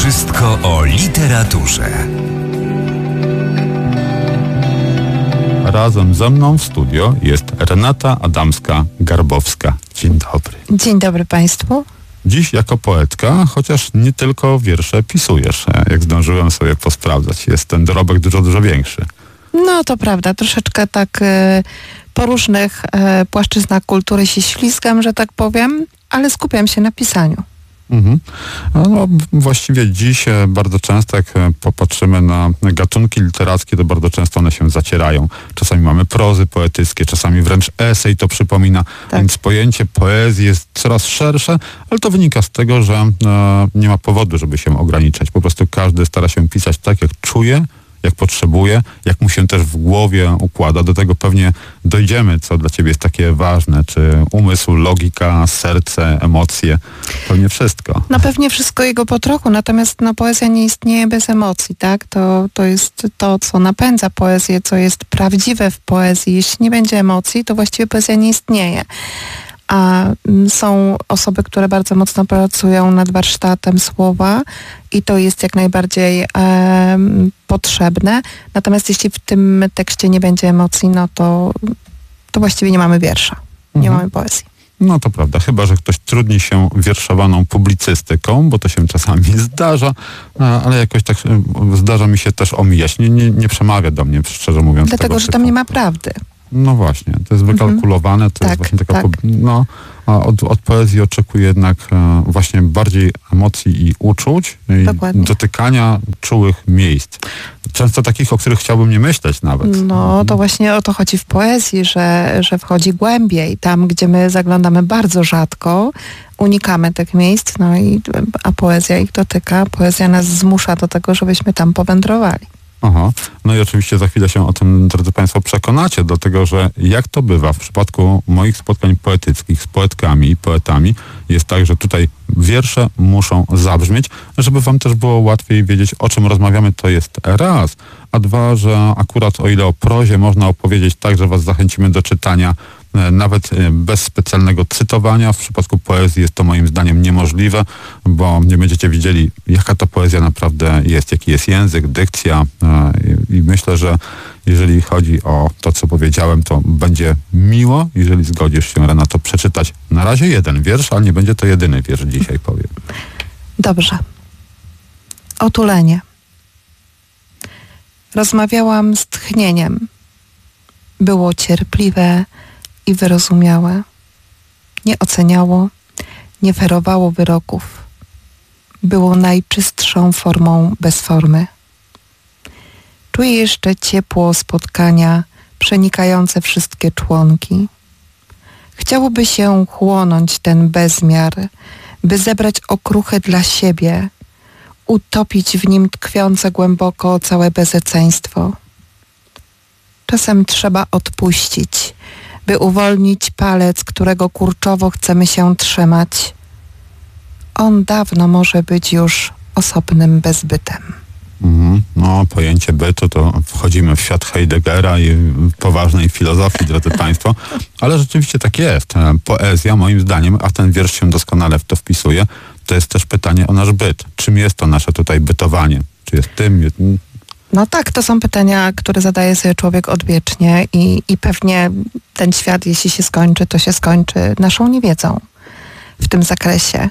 Wszystko o literaturze. Razem ze mną w studio jest Renata Adamska-Garbowska. Dzień dobry. Dzień dobry Państwu. Dziś jako poetka, chociaż nie tylko wiersze pisujesz, jak zdążyłem sobie posprawdzać. Jest ten dorobek dużo większy. No to prawda, troszeczkę tak po różnych płaszczyznach kultury się ślizgam, że tak powiem, ale skupiam się na pisaniu. No, właściwie dziś bardzo często, jak popatrzymy na gatunki literackie, to bardzo często one się zacierają. Czasami mamy prozy poetyckie, czasami wręcz esej to przypomina, tak. Więc pojęcie poezji jest coraz szersze, ale to wynika z tego, że nie ma powodu, żeby się ograniczać. Po prostu każdy stara się pisać tak, jak czuje, jak potrzebuje, jak mu się też w głowie układa. Do tego pewnie dojdziemy, co dla ciebie jest takie ważne. Czy umysł, logika, serce, emocje, pewnie wszystko. No pewnie wszystko jego po trochu, natomiast poezja nie istnieje bez emocji, tak? To jest to, co napędza poezję, co jest prawdziwe w poezji. Jeśli nie będzie emocji, to właściwie poezja nie istnieje. A są osoby, które bardzo mocno pracują nad warsztatem słowa i to jest jak najbardziej potrzebne. Natomiast jeśli w tym tekście nie będzie emocji, no to właściwie nie mamy wiersza, nie mamy poezji. No to prawda, chyba że ktoś trudni się wierszowaną publicystyką, bo to się czasami zdarza, ale jakoś tak zdarza mi się też omijać. Nie przemawia do mnie, szczerze mówiąc. Dlatego, że tam nie ma prawdy. No właśnie, to jest wykalkulowane, to jest właśnie taka... A od poezji oczekuję jednak właśnie bardziej emocji i uczuć, i dotykania czułych miejsc. Często takich, o których chciałbym nie myśleć nawet. No, to właśnie o to chodzi w poezji, że wchodzi głębiej. Tam, gdzie my zaglądamy bardzo rzadko, unikamy tych miejsc, a poezja ich dotyka. Poezja nas zmusza do tego, żebyśmy tam powędrowali. Aha. No i oczywiście za chwilę się o tym, drodzy Państwo, przekonacie, dlatego że jak to bywa w przypadku moich spotkań poetyckich z poetkami i poetami, jest tak, że tutaj wiersze muszą zabrzmieć, żeby wam też było łatwiej wiedzieć, o czym rozmawiamy, to jest raz, a dwa, że akurat o ile o prozie można opowiedzieć tak, że was zachęcimy do czytania, nawet bez specjalnego cytowania. W przypadku poezji jest to moim zdaniem niemożliwe, bo nie będziecie widzieli, jaka to poezja naprawdę jest, jaki jest język, dykcja i myślę, że jeżeli chodzi o to, co powiedziałem, to będzie miło, jeżeli zgodzisz się, Renato, przeczytać na razie jeden wiersz, ale nie będzie to jedyny wiersz dzisiaj, powiem. Dobrze. Otulenie. Rozmawiałam z tchnieniem. Było cierpliwe i wyrozumiałe. Nie oceniało, nie ferowało wyroków. Było najczystszą formą bez formy. Czuję jeszcze ciepło spotkania, przenikające wszystkie członki. Chciałoby się chłonąć ten bezmiar, by zebrać okruchy dla siebie, utopić w nim tkwiące głęboko całe bezeceństwo. Czasem trzeba odpuścić, by uwolnić palec, którego kurczowo chcemy się trzymać. On dawno może być już osobnym bezbytem. No, pojęcie bytu, to wchodzimy w świat Heideggera i poważnej filozofii, drodzy Państwo, ale rzeczywiście tak jest. Poezja, moim zdaniem, a ten wiersz się doskonale w to wpisuje, to jest też pytanie o nasz byt. Czym jest to nasze tutaj bytowanie? Czy jest tym... No tak, to są pytania, które zadaje sobie człowiek odwiecznie i pewnie ten świat, jeśli się skończy, to się skończy naszą niewiedzą w tym zakresie.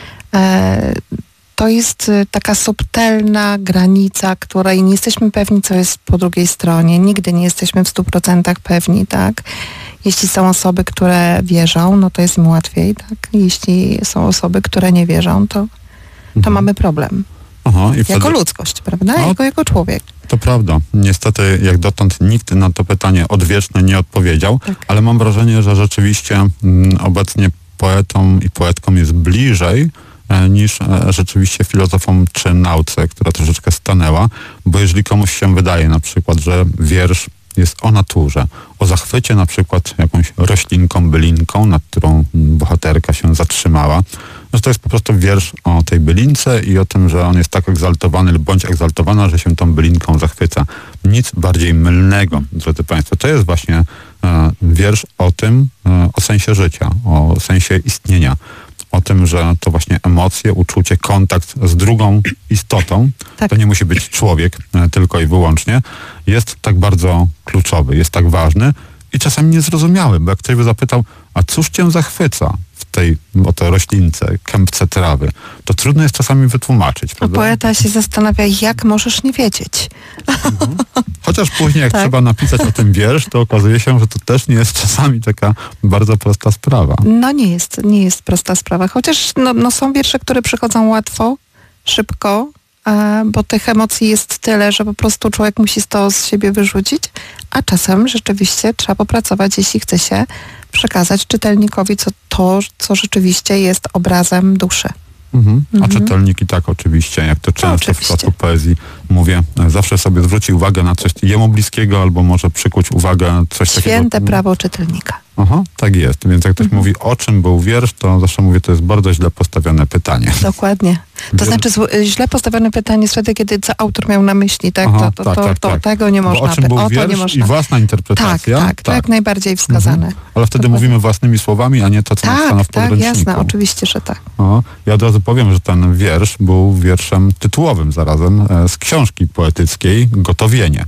To jest taka subtelna granica, której nie jesteśmy pewni, co jest po drugiej stronie. Nigdy nie jesteśmy w 100% pewni, tak? Jeśli są osoby, które wierzą, no to jest im łatwiej, tak? Jeśli są osoby, które nie wierzą, to mamy problem. Aha, i jako ludzkość, prawda? No, jako człowiek. To prawda. Niestety, jak dotąd nikt na to pytanie odwieczne nie odpowiedział, ale mam wrażenie, że rzeczywiście obecnie poetom i poetkom jest bliżej niż rzeczywiście filozofom czy nauce, która troszeczkę stanęła, bo jeżeli komuś się wydaje na przykład, że wiersz jest o naturze, o zachwycie na przykład jakąś roślinką, bylinką, nad którą bohaterka się zatrzymała, że to jest po prostu wiersz o tej bylince i o tym, że on jest tak egzaltowany lub bądź egzaltowana, że się tą bylinką zachwyca. Nic bardziej mylnego, drodzy Państwo. To jest właśnie wiersz o tym, o sensie życia, o sensie istnienia, o tym, że to właśnie emocje, uczucie, kontakt z drugą istotą, Tak. to nie musi być człowiek tylko i wyłącznie, jest tak bardzo kluczowy, jest tak ważny i czasami niezrozumiały, bo jak ktoś by zapytał, a cóż cię zachwyca w tej oto roślince, kępce trawy, to trudno jest czasami wytłumaczyć, A prawda? poeta się zastanawia, jak możesz nie wiedzieć. Chociaż później jak Tak. trzeba napisać o tym wiersz, to okazuje się, że to też nie jest czasami taka bardzo prosta sprawa. No nie jest prosta sprawa. Chociaż no są wiersze, które przychodzą łatwo, szybko, bo tych emocji jest tyle, że po prostu człowiek musi to z siebie wyrzucić, a czasem rzeczywiście trzeba popracować, jeśli chce się przekazać czytelnikowi co rzeczywiście jest obrazem duszy. A czytelniki tak oczywiście, jak to często w oczywiście. przypadku poezji mówię, zawsze sobie zwróci uwagę na coś jemu bliskiego, albo może przykuć uwagę coś Święte takiego. prawo czytelnika. Aha, tak jest. Więc jak ktoś mówi, o czym był wiersz, to zawsze mówię, to jest bardzo źle postawione pytanie. Dokładnie. To znaczy źle postawione pytanie jest wtedy, kiedy co autor miał na myśli, tak? Aha, To tego nie Bo można. o czym był to wiersz nie można. i własna interpretacja. Tak, to jak najbardziej wskazane. Ale wtedy mówimy własnymi słowami, a nie to, co napisano w Tak, podręczniku. jasne, oczywiście, że tak. Ja od razu powiem, że ten wiersz był wierszem tytułowym zarazem z książki poetyckiej Gotowienie.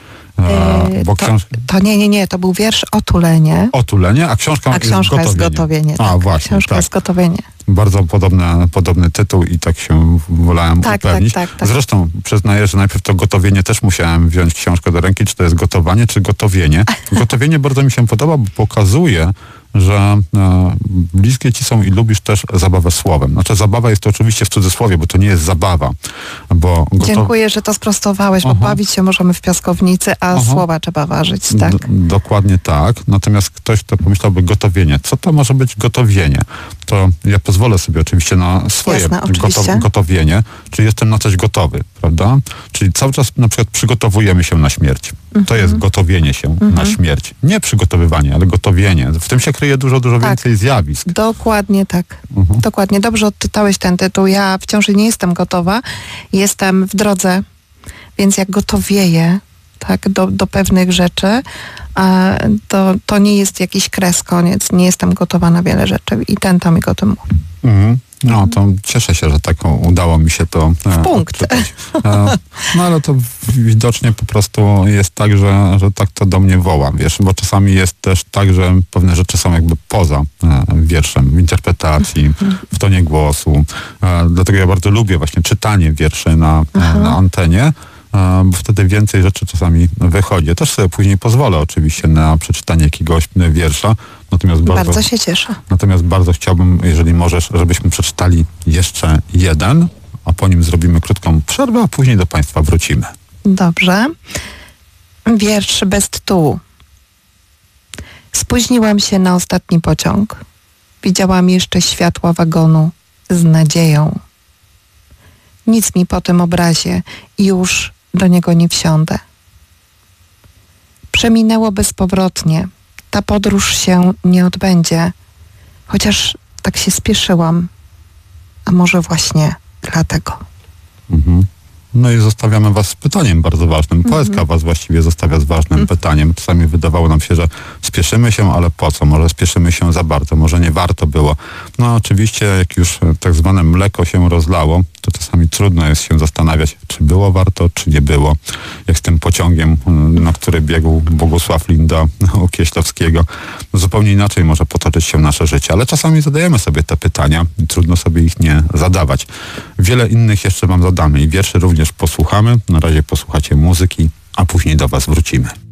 Bo To nie, to był wiersz Otulenie, Otulenie, a książka jest Gotowienie. A Tak. właśnie, Książka tak. jest Gotowienie. Bardzo podobny tytuł i tak się wolałem upewnić. Tak. Zresztą przyznaję, że najpierw to gotowienie też musiałem wziąć książkę do ręki, czy to jest gotowanie, czy gotowienie. Gotowienie bardzo mi się podoba, bo pokazuje, że bliskie ci są i lubisz też zabawę słowem. Znaczy zabawa jest to oczywiście w cudzysłowie, bo to nie jest zabawa. Dziękuję, że to sprostowałeś, bo bawić się możemy w piaskownicy, a słowa trzeba ważyć, tak? Dokładnie tak. Natomiast ktoś, kto pomyślałby gotowienie. Co to może być gotowienie? To ja pozwolę sobie oczywiście na swoje Jasne, gotowienie, czyli jestem na coś gotowy, prawda? Czyli cały czas na przykład przygotowujemy się na śmierć. To jest gotowienie się na śmierć. Nie przygotowywanie, ale gotowienie. W tym się kryje dużo więcej zjawisk. Dokładnie tak. Dokładnie. Dobrze odczytałeś ten tytuł. Ja wciąż nie jestem gotowa. Jestem w drodze, więc jak gotowieję, tak, do pewnych rzeczy, to nie jest jakiś kres, koniec. Nie jestem gotowa na wiele rzeczy i ten tom o tym mówi. No, to cieszę się, że tak udało mi się to odczytać. No, ale to widocznie po prostu jest tak, że tak to do mnie woła, wiesz, bo czasami jest też tak, że pewne rzeczy są jakby poza wierszem, w interpretacji, w tonie głosu. Dlatego ja bardzo lubię właśnie czytanie wierszy na antenie, bo wtedy więcej rzeczy czasami wychodzi. Ja też sobie później pozwolę oczywiście na przeczytanie jakiegoś wiersza, natomiast bardzo się cieszę. Natomiast bardzo chciałbym, jeżeli możesz, żebyśmy przeczytali jeszcze jeden, a po nim zrobimy krótką przerwę, a później do Państwa wrócimy. Dobrze. Wiersz bez tytułu. Spóźniłam się na ostatni pociąg. Widziałam jeszcze światła wagonu z nadzieją. Nic mi po tym obrazie i już do niego nie wsiądę. Przeminęło bezpowrotnie. Ta podróż się nie odbędzie, chociaż tak się spieszyłam. A może właśnie dlatego. No i zostawiamy Was z pytaniem bardzo ważnym. Poetka Was właściwie zostawia z ważnym pytaniem. Czasami wydawało nam się, że spieszymy się, ale po co? Może spieszymy się za bardzo, może nie warto było. No oczywiście, jak już tak zwane mleko się rozlało, to czasami trudno jest się zastanawiać, czy było warto, czy nie było. Jak z tym pociągiem, na który biegł Bogusław Linda u Kieślowskiego. Zupełnie inaczej może potoczyć się nasze życie, ale czasami zadajemy sobie te pytania i trudno sobie ich nie zadawać. Wiele innych jeszcze Wam zadamy i wierszy również posłuchamy. Na razie posłuchacie muzyki, a później do Was wrócimy.